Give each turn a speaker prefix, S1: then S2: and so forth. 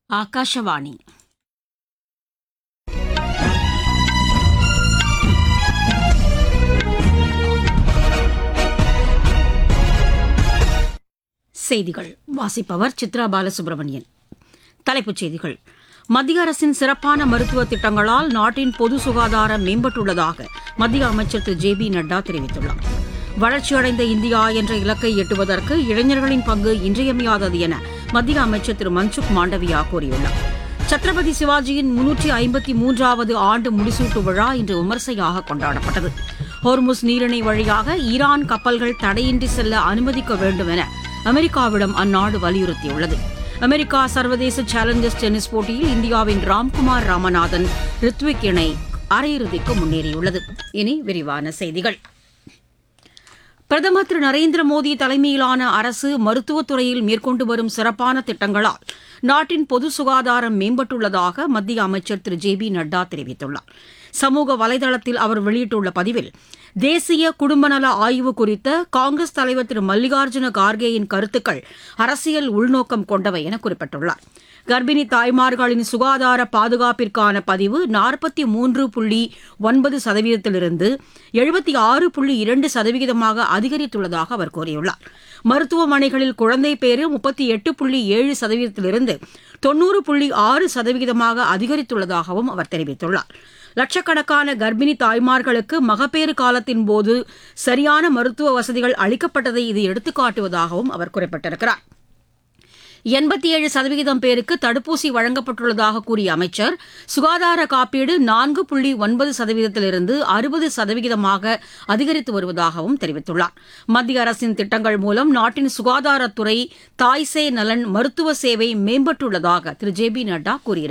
S1: ಆಕಾಶವಾಣಿ செய்திகள் வாசிப்பவர் சித்ரா பாலசுப்ரமணியன். தலைப்புச் செய்திகள். மத்திய அரசின் சிறப்பான மருத்துவ திட்டங்களால் நாட்டின் பொது சுகாதாரம் மேம்பட்டுள்ளதாக மத்திய அமைச்சர் திரு ஜே பி நட்டா தெரிவித்துள்ளார். வளர்ச்சியடைந்த இந்தியா என்ற இலக்கை எட்டுவதற்கு இளைஞர்களின் பங்கு இன்றியமையாதது என மத்திய அமைச்சர் திரு மன்சுக் மாண்டவியா கூறியுள்ளார். சத்ரபதி சிவாஜியின் 353வது ஆண்டு முடிசூட்டு விழா இன்று விமரிசையாக கொண்டாடப்பட்டது. ஹோர்முஸ் நீரிணை வழியாக ஈரான் கப்பல்கள் தடையின்றி செல்ல அனுமதிக்க வேண்டும் என அமெரிக்காவிடம் அந்நாடு வலியுறுத்தியுள்ளது. அமெரிக்கா சர்வதேச சேலஞ்சர்ஸ் டென்னிஸ் போட்டியில் இந்தியாவின் ராம்குமார் ராமநாதன் ரித்விக் இணை அரையிறுதிக்கு முன்னேறியுள்ளது. இனி விரிவான செய்திகள். பிரதமர் திரு நரேந்திர மோடி தலைமையிலான அரசு மருத்துவத்துறையில் மேற்கொண்டு வரும் சிறப்பான திட்டங்களால் நாட்டின் பொது சுகாதாரம் மேம்பட்டுள்ளதாக மத்திய அமைச்சர் திரு ஜே பி நட்டா தெரிவித்துள்ளார். சமூக வலைதளத்தில் அவர் வெளியிட்டுள்ள பதிவில், தேசிய குடும்பநல ஆய்வு குறித்த காங்கிரஸ் தலைவர் திரு மல்லிகார்ஜுன கார்கேயின் கருத்துக்கள் அரசியல் உள்நோக்கம் கொண்டவை என குறிப்பிட்டுள்ளார். கர்ப்பிணி தாய்மார்களின் சுகாதார பாதுகாப்பிற்கான பதிவு 43.9%லிருந்து 76.2%ஆக அதிகரித்துள்ளதாக அவர் கூறியுள்ளார். மருத்துவமனைகளில் குழந்தை பேறு 38.7%லிருந்து 90.6%ஆக அதிகரித்துள்ளதாகவும் அவர் தெரிவித்துள்ளார். லட்சக்கணக்கான கர்ப்பிணி தாய்மார்களுக்கு மகப்பேறு காலத்தின் போது சரியான மருத்துவ வசதிகள் அளிக்கப்பட்டதை இது எடுத்துக்காட்டுவதாகவும் அவர் குறிப்பிட்டிருக்கிறார். 87% பேருக்கு தடுப்பூசி வழங்கப்பட்டுள்ளதாக கூறிய அமைச்சர், சுகாதார காப்பீடு 4.9%லிருந்து 60%ஆக அதிகரித்து வருவதாகவும் தெரிவித்துள்ளார். மத்திய அரசின் திட்டங்கள் மூலம் நாட்டின் சுகாதாரத்துறை, தாய் சேய் நலன், மருத்துவ சேவை மேம்பட்டுள்ளதாக திரு ஜே பி நட்டா கூறியிருக்கிறார்.